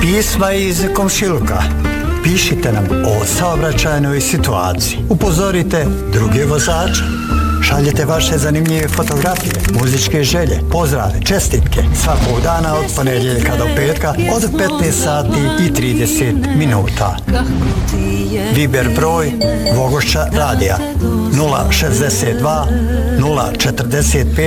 Pisma iz komšiluka. Pišite nam o saobraćajnoj situaciji. Upozorite druge vozače. Šaljete vaše zanimljive fotografije, muzičke želje, pozdrave, čestitke svakog dana od ponedjeljka do petka od 15 sati i 30 minuta. Viber broj Vogošća radija 062 045